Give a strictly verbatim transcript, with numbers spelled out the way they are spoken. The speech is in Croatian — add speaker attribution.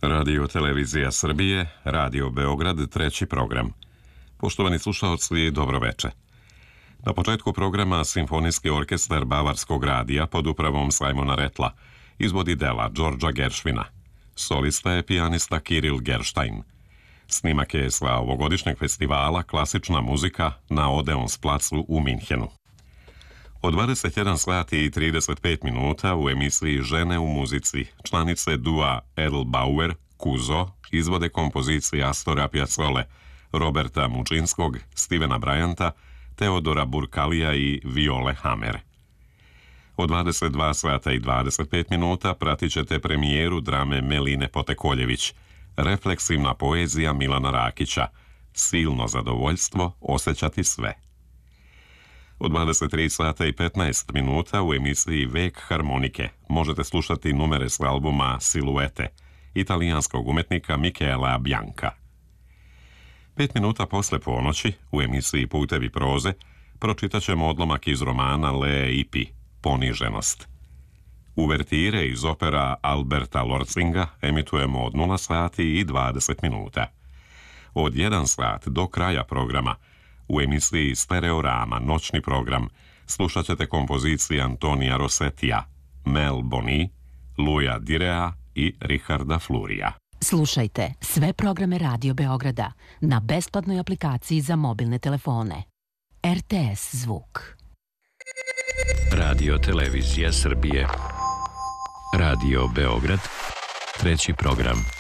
Speaker 1: Radio Televizija Srbije, Radio Beograd, treći program. Poštovani slušaoci, dobro veče. Na početku programa Simfonijski orkestar Bavarskog radija pod upravom Simona Rettla izvodi dela Đorđa Geršvina. Solista je pijanista Kiril Gerštajn. Snimak je sa ovogodišnjeg festivala Klasična muzika na Odeons placu u Minhenu. Od dvadeset jedan sati i trideset pet minuta u emisiji Žene u muzici članice dua Edelbauer, Kuzo izvode kompozicije Astora Piazzole, Roberta Mučinskog, Stevena Bryanta, Teodora Burkalija i Viole Hammer. Od dvadeset dva sata i dvadeset pet minuta pratit ćete premijeru drame Meline Potekoljević, refleksivna poezija Milana Rakića, Silno zadovoljstvo osjećati sve. Od dvadeset tri sata i petnaest minuta u emisiji Vek harmonike možete slušati numere s albuma Siluete, italijanskog umetnika Michela Bianca. Pet minuta posle ponoći u emisiji Putevi proze pročitat ćemo odlomak iz romana Lee Ipi, Poniženost. Uvertire iz opera Alberta Lorzinga emitujemo od nula sati i dvadeset minuta. Od jedan sat do kraja programa u emisiji Stereorama, noćni program, slušat ćete kompozicije Antonija Rossetija, Mel Boni, Luja Direa i Richarda Flurija.
Speaker 2: Slušajte sve programe Radio Beograda na besplatnoj aplikaciji za mobilne telefone. R T S zvuk.
Speaker 3: Radio Televizija Srbije. Radio Beograd, treći program.